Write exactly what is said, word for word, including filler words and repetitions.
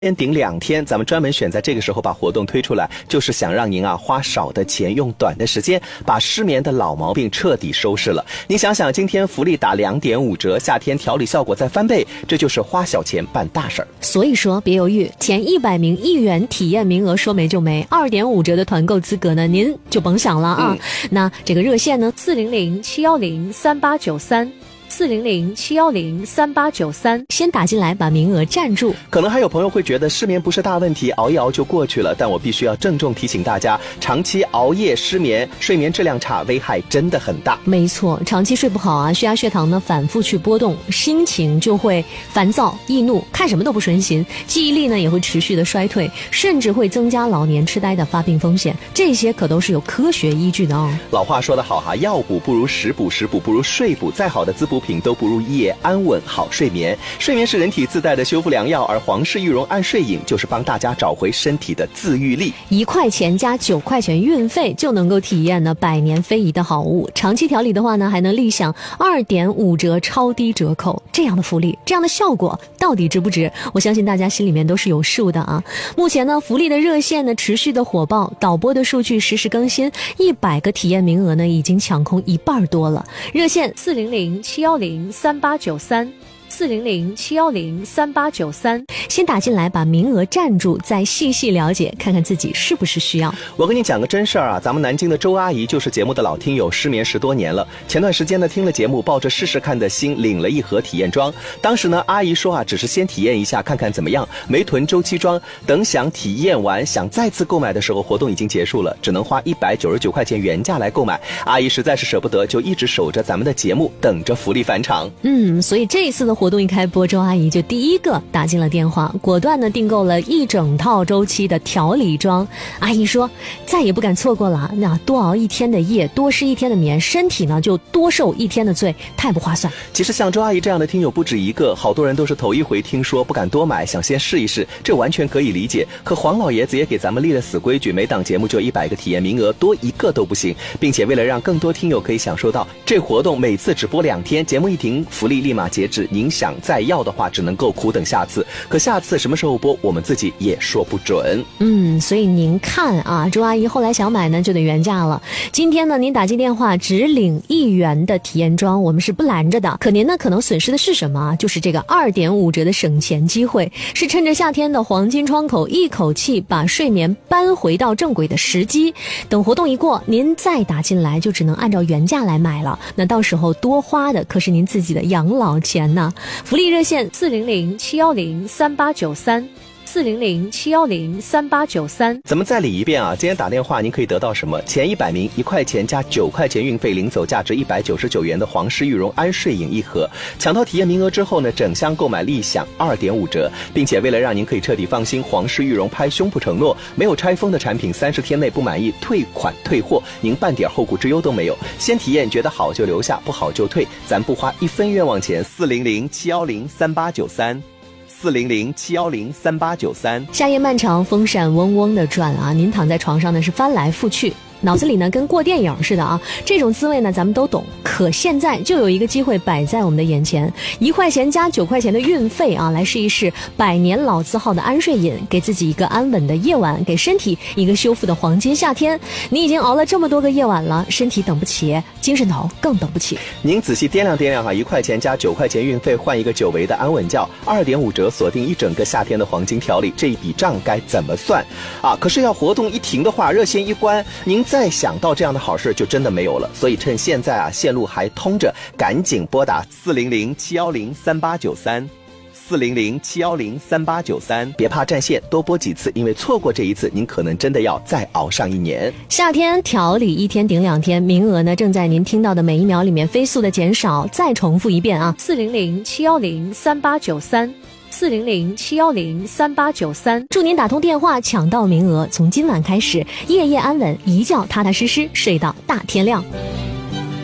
天顶两天，咱们专门选在这个时候把活动推出来，就是想让您啊花少的钱，用短的时间，把失眠的老毛病彻底收拾了。您想想，今天福利打两点五折，夏天调理效果再翻倍，这就是花小钱办大事儿。 所以说，别犹豫，前一百名一元体验名额说没就没，二点五折的团购资格呢，您就甭想了啊。嗯、那这个热线呢，四零零七幺零三八九三。四零零七幺零三八九三，先打进来把名额占住。 可能还有朋友会觉得失眠不是大问题，熬一熬就过去了，但我必须要郑重提醒大家，长期熬夜失眠，睡眠质量差，危害真的很大。 没错，长期睡不好啊，血压血糖呢反复去波动，心情就会烦躁易怒，看什么都不顺心，记忆力呢也会持续的衰退，甚至会增加老年痴呆的发病风险，这些可都是有科学依据的哦。 老话说得好哈，药补不如食补，食补不如睡补，再好的滋补品都不如夜安稳好睡眠。睡眠是人体自带的修复良药，而皇氏玉荣安睡饮就是帮大家找回身体的自愈力。 一块钱加九块钱运费就能够体验呢百年非遗的好物，长期调理的话呢，还能立享二点五折超低折扣。这样的福利，这样的效果，到底值不值？我相信大家心里面都是有数的啊。目前呢，福利的热线呢持续的火爆，导播的数据实时更新，一百个体验名额呢已经抢空一半多了。热线四零零七幺零三八九三。四零零七幺零三八九三，先打进来把名额占住，再细细了解，看看自己是不是需要。 我跟你讲个真事儿啊，咱们南京的周阿姨就是节目的老听友，失眠十多年了。前段时间呢，听了节目，抱着试试看的心，领了一盒体验装。当时呢，阿姨说啊，只是先体验一下，看看怎么样，没囤周期装。等想体验完，想再次购买的时候，活动已经结束了，只能花一百九十九块钱原价来购买。阿姨实在是舍不得，就一直守着咱们的节目，等着福利返场。 嗯，所以这一次的活动一开播，周阿姨就第一个打进了电话，果断的订购了一整套周期的调理装。阿姨说再也不敢错过了，那多熬一天的夜，多失一天的眠，身体呢就多受一天的罪，太不划算。 其实像周阿姨这样的听友不止一个，好多人都是头一回听说，不敢多买，想先试一试，这完全可以理解。可黄老爷子也给咱们立了死规矩，每档节目就一百个体验名额，多一个都不行，并且为了让更多听友可以享受到这活动，每次只播两天，节目一停，福利立马截止。您想再要的话，只能够苦等下次，可下次什么时候播，我们自己也说不准。 嗯，所以您看啊，周阿姨后来想买呢，就得原价了。今天呢，您打进电话只领一元的体验装，我们是不拦着的。可您呢，可能损失的是什么？就是这个二点五折的省钱机会，是趁着夏天的黄金窗口，一口气把睡眠搬回到正轨的时机。等活动一过，您再打进来，就只能按照原价来买了。那到时候多花的可是您自己的养老钱呢。福利热线四零零七幺零三八九三。四零零七幺零三八九三， 咱们再理一遍啊！今天打电话您可以得到什么？前一百名一块钱加九块钱运费领走价值一百九十九元的皇氏玉荣安睡饮一盒。抢到体验名额之后呢，整箱购买立享二点五折，并且为了让您可以彻底放心，皇氏玉荣拍胸脯承诺，没有拆封的产品三十天内不满意退款退货，您半点后顾之忧都没有。先体验觉得好就留下，不好就退，咱不花一分冤枉钱。四零零七幺零三八九三。四零零七幺零三八九三。 夏夜漫长，风扇嗡嗡的转啊，您躺在床上呢是翻来覆去，脑子里呢跟过电影似的啊，这种滋味呢咱们都懂。可现在就有一个机会摆在我们的眼前，一块钱加九块钱的运费啊，来试一试百年老字号的安睡饮，给自己一个安稳的夜晚，给身体一个修复的黄金夏天。你已经熬了这么多个夜晚了，身体等不起，精神头更等不起。 您仔细掂量掂量哈，一块钱加九块钱运费换一个久违的安稳觉，二点五折锁定一整个夏天的黄金调理，这一笔账该怎么算啊？可是要活动一停的话，热线一关，您再想到这样的好事就真的没有了。所以趁现在啊线路还通着，赶紧拨打四零零七幺零三八九三。四零零七幺零三八九三，别怕占线，多播几次，因为错过这一次，您可能真的要再熬上一年。 夏天调理一天顶两天，名额呢正在您听到的每一秒里面飞速的减少。再重复一遍啊，四零零七幺零三八九三。四零零七幺零三八九三，祝您打通电话抢到名额，从今晚开始夜夜安稳，一觉踏踏实实睡到大天亮。